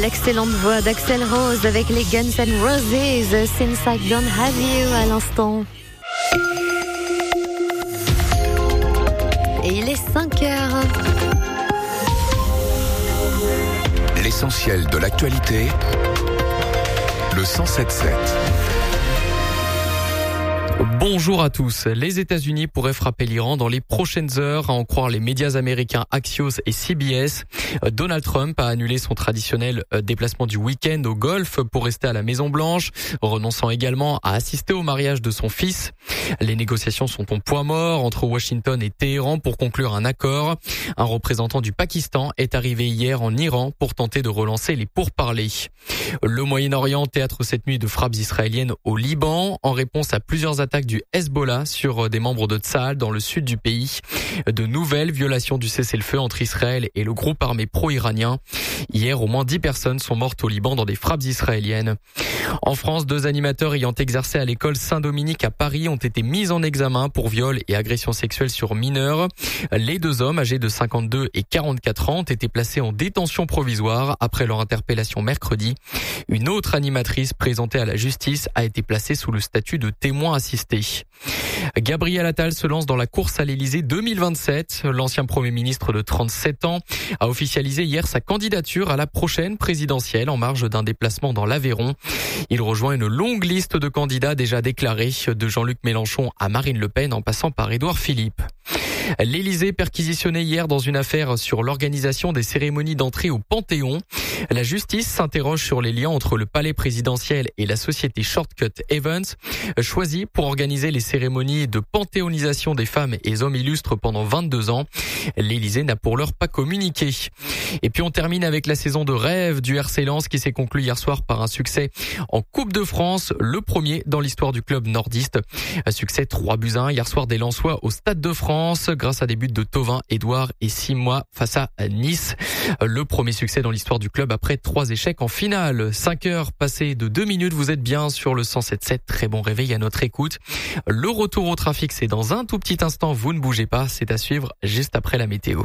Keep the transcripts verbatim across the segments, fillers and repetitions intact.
L'excellente voix d'Axl Rose avec les Guns N' Roses, Since I Don't Have You à l'instant. Et il est cinq heures. L'essentiel de l'actualité, le cent sept sept. Bonjour à tous. Les États-Unis pourraient frapper l'Iran dans les prochaines heures, à en croire les médias américains Axios et C B S. Donald Trump a annulé son traditionnel déplacement du week-end au Golfe pour rester à la Maison-Blanche, renonçant également à assister au mariage de son fils. Les négociations sont au point mort entre Washington et Téhéran pour conclure un accord. Un représentant du Pakistan est arrivé hier en Iran pour tenter de relancer les pourparlers. Le Moyen-Orient, théâtre cette nuit de frappes israéliennes au Liban, en réponse à plusieurs attaques du Hezbollah sur des membres de Tsahal dans le sud du pays. De nouvelles violations du cessez-le-feu entre Israël et le groupe armé pro-iranien. Hier, au moins dix personnes sont mortes au Liban dans des frappes israéliennes. En France, deux animateurs ayant exercé à l'école Saint-Dominique à Paris ont été mis en examen pour viol et agression sexuelle sur mineurs. Les deux hommes, âgés de cinquante-deux et quarante-quatre ans, ont été placés en détention provisoire après leur interpellation mercredi. Une autre animatrice présentée à la justice a été placée sous le statut de témoin assisté. Gabriel Attal se lance dans la course à l'Élysée deux mille vingt-sept. L'ancien Premier ministre de trente-sept ans a officialisé hier sa candidature à la prochaine présidentielle en marge d'un déplacement dans l'Aveyron. Il rejoint une longue liste de candidats déjà déclarés, de Jean-Luc Mélenchon à Marine Le Pen en passant par Édouard Philippe. L'Élysée perquisitionné hier dans une affaire sur l'organisation des cérémonies d'entrée au Panthéon. La justice s'interroge sur les liens entre le palais présidentiel et la société Shortcut Events, choisie pour organiser les cérémonies de panthéonisation des femmes et hommes illustres pendant vingt-deux ans. L'Élysée n'a pour l'heure pas communiqué. Et puis on termine avec la saison de rêve du R C Lens qui s'est conclue hier soir par un succès en Coupe de France, le premier dans l'histoire du club nordiste. Un succès trois buts à un hier soir des Lensois au Stade de France grâce à des buts de Thauvin, Édouard et Simois face à Nice. Le premier succès dans l'histoire du club après trois échecs en finale. cinq heures passées de deux minutes, vous êtes bien sur le cent sept sept. Très bon réveil à notre écoute. Le retour au trafic, c'est dans un tout petit instant. Vous ne bougez pas, c'est à suivre juste après la météo.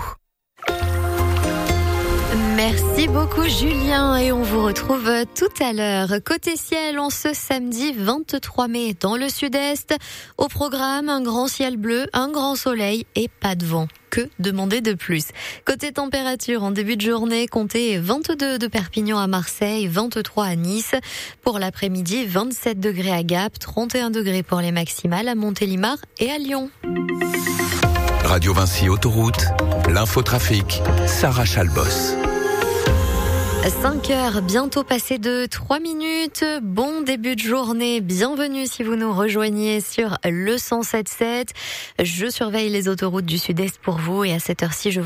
Merci beaucoup Julien et on vous retrouve tout à l'heure. Côté ciel, en ce samedi vingt-trois mai dans le sud-est. Au programme, un grand ciel bleu, un grand soleil et pas de vent. Que demander de plus? Côté température, en début de journée, comptez vingt-deux de Perpignan à Marseille, vingt-trois à Nice. Pour l'après-midi, vingt-sept degrés à Gap, trente et un degrés pour les maximales à Montélimar et à Lyon. Radio Vinci Autoroute, l'infotrafic, Sarah Chalbos. cinq heures, bientôt passé de trois minutes. Bon début de journée. Bienvenue si vous nous rejoignez sur le cent sept sept. Je surveille les autoroutes du sud-est pour vous et à cette heure-ci, je